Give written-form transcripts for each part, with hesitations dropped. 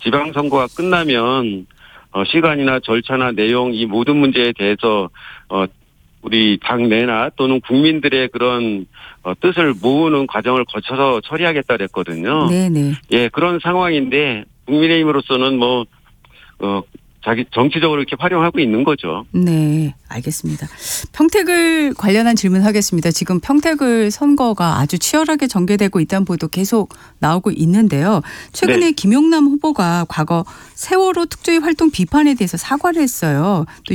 지방선거가 끝나면 시간이나 절차나 내용 이 모든 문제에 대해서 우리 당내나 또는 국민들의 그런 뜻을 모으는 과정을 거쳐서 처리하겠다 그랬거든요. 네네. 예, 그런 상황인데 국민의힘으로서는 자기 정치적으로 이렇게 활용하고 있는 거죠. 네, 알겠습니다. 평택을 관련한 질문하겠습니다. 지금 평택을 선거가 아주 치열하게 전개되고 있다는 보도 계속 나오고 있는데요. 최근에 네. 김용남 후보가 과거 세월호 특조위 활동 비판에 대해서 사과를 했어요. 또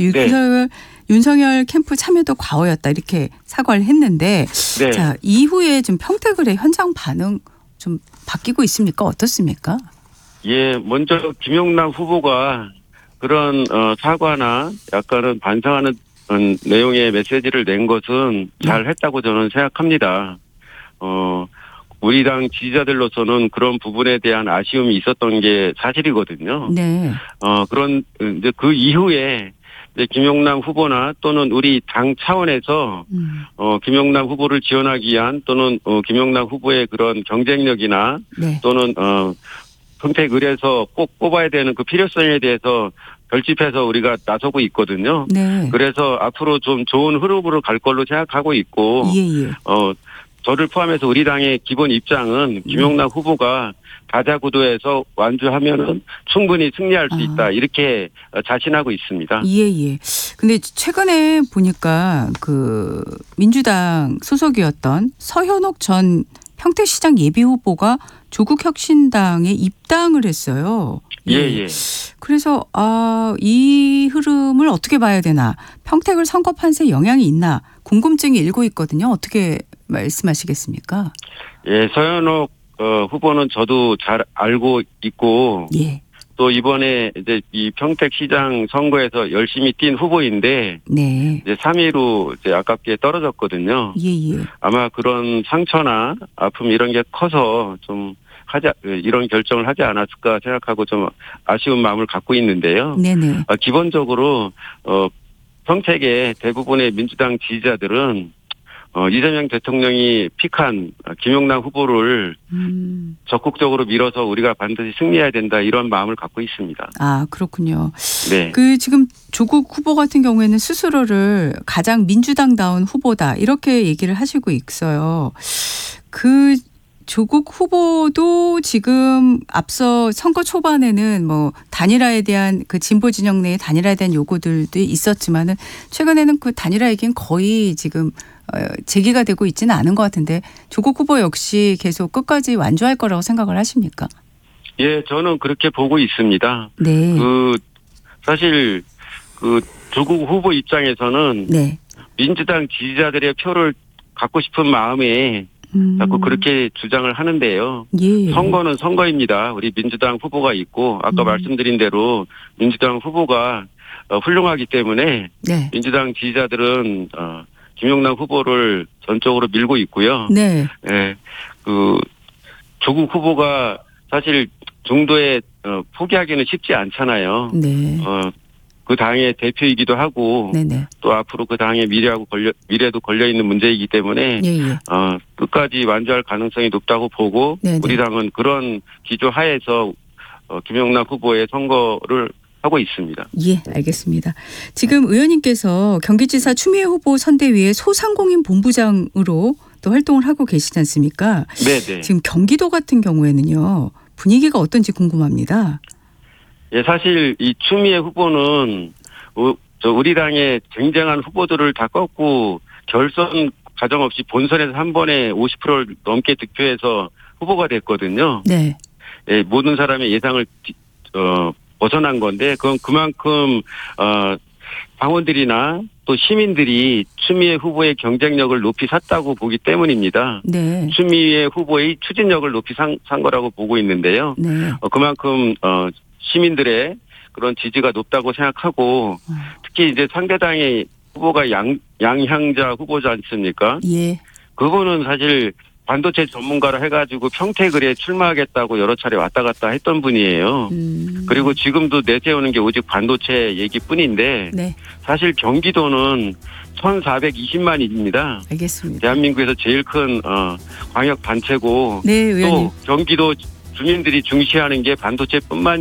윤석열 캠프 참여도 과오였다 이렇게 사과를 했는데 네. 자, 이후에 좀 평택의 현장 반응 좀 바뀌고 있습니까? 어떻습니까? 예, 먼저 김용남 후보가 그런 사과나 약간은 반성하는 내용의 메시지를 낸 것은 잘했다고 저는 생각합니다. 우리 당 지지자들로서는 그런 부분에 대한 아쉬움이 있었던 게 사실이거든요. 네. 이제 그 이후에 이제 김용남 후보나 또는 우리 당 차원에서 김용남 후보를 지원하기 위한 또는 김용남 후보의 그런 경쟁력이나 네. 또는 평택을에서 꼭 뽑아야 되는 그 필요성에 대해서 결집해서 우리가 나서고 있거든요. 네. 그래서 앞으로 좀 좋은 흐름으로 갈 걸로 생각하고 있고, 예. 저를 포함해서 우리 당의 기본 입장은 김용남 후보가 다자구도에서 완주하면은 충분히 승리할 수 있다 이렇게 자신하고 있습니다. 예. 근데 최근에 보니까 그 민주당 소속이었던 서현옥 전 평택시장 예비 후보가 조국혁신당에 입당을 했어요. 예. 그래서 이 흐름을 어떻게 봐야 되나, 평택을 선거 판세에 영향이 있나 궁금증이 일고 있거든요. 어떻게 말씀하시겠습니까? 예, 서현옥 후보는 저도 잘 알고 있고, 예. 또 이번에 이제 이 평택시장 선거에서 열심히 뛴 후보인데, 네. 이제 3위로 이제 아깝게 떨어졌거든요. 예. 아마 그런 상처나 아픔 이런 게 커서 좀 이런 결정을 하지 않았을까 생각하고 좀 아쉬운 마음을 갖고 있는데요. 네네. 기본적으로 평택의 대부분의 민주당 지지자들은 이재명 대통령이 픽한 김용남 후보를 적극적으로 밀어서 우리가 반드시 승리해야 된다 이런 마음을 갖고 있습니다. 아, 그렇군요. 네. 지금 조국 후보 같은 경우에는 스스로를 가장 민주당다운 후보다 이렇게 얘기를 하시고 있어요. 그 조국 후보도 지금 앞서 선거 초반에는 단일화에 대한 그 진보 진영 내의 단일화에 대한 요구들도 있었지만은 최근에는 그 단일화 얘기는 거의 지금 제기가 되고 있지는 않은 것 같은데 조국 후보 역시 계속 끝까지 완주할 거라고 생각을 하십니까? 예, 저는 그렇게 보고 있습니다. 네. 사실 조국 후보 입장에서는 네. 민주당 지지자들의 표를 갖고 싶은 마음에 자꾸 그렇게 주장을 하는데요. 예. 선거는 선거입니다. 우리 민주당 후보가 있고 아까 말씀드린 대로 민주당 후보가 훌륭하기 때문에 네. 민주당 지지자들은 김용남 후보를 전적으로 밀고 있고요. 네. 예, 조국 후보가 사실 중도에 포기하기는 쉽지 않잖아요. 네. 그 당의 대표이기도 하고 네네. 또 앞으로 그 당의 미래도 걸려 있는 문제이기 때문에 예. 끝까지 완주할 가능성이 높다고 보고 네네. 우리 당은 그런 기조 하에서 김용남 후보의 선거를 하고 있습니다. 예, 알겠습니다. 지금 의원님께서 경기지사 추미애 후보 선대위의 소상공인 본부장으로 또 활동을 하고 계시지 않습니까? 네네. 지금 경기도 같은 경우에는요, 분위기가 어떤지 궁금합니다. 예, 사실 이 추미애 후보는 우리 당의 쟁쟁한 후보들을 다 꺾고 결선 과정 없이 본선에서 한 번에 50%를 넘게 득표해서 후보가 됐거든요. 네. 예, 모든 사람의 예상을 벗어난 건데 그건 그만큼 당원들이나 또 시민들이 추미애 후보의 경쟁력을 높이 샀다고 보기 때문입니다. 네. 추미애 후보의 추진력을 높이 산 거라고 보고 있는데요. 네. 그만큼 시민들의 그런 지지가 높다고 생각하고 특히 이제 상대당의 후보가 양향자 후보지 않습니까? 예. 그분은 사실 반도체 전문가로 해가지고 평택을에 출마하겠다고 여러 차례 왔다 갔다 했던 분이에요. 그리고 지금도 내세우는 게 오직 반도체 얘기뿐인데 네. 사실 경기도는 1,420만입니다. 알겠습니다. 대한민국에서 제일 큰 광역 단체고 네, 의원님. 또 경기도 주민들이 중시하는 게 반도체뿐만